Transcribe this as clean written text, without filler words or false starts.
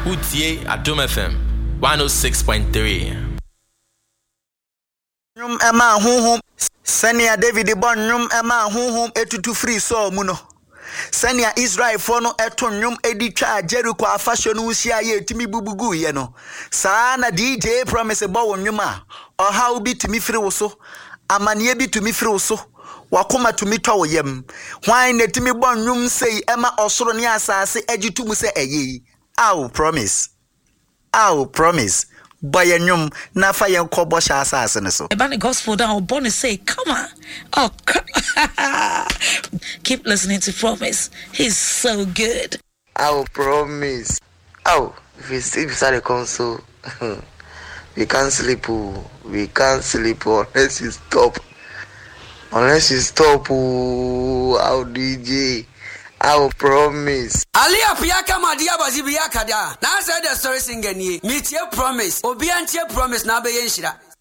Utie Adom FM 106.3. Nyum ema honhom senia David bon nyum ema honhom etutu free so mu no senia Israel for no eto nyum edi twa Jericho afahye no usia ye timi bubugu ye no saa na DJ Promise bo wo nyum a oha obi timi free wo so amane bi tumi free wo so wakoma tumi twa wo yam hwan na timi bon nyum sei ema osoro ne asase agitu mu se eyi aw Promise Boy nyum na fa yen kobo sha asase ne so. About the gospel down born say, come on. Oh, keep listening to Promise. He's so good. I'll Promise. Oh, if you sleep beside the console, we can't sleep. We can't sleep unless you stop. Unless you stop. I'll DJ. I'll Promise. Alia Piaka Madia Bazibiaka da. Now I said the story singing ye. Meet your Promise. Obiantia Promise na be yenshira.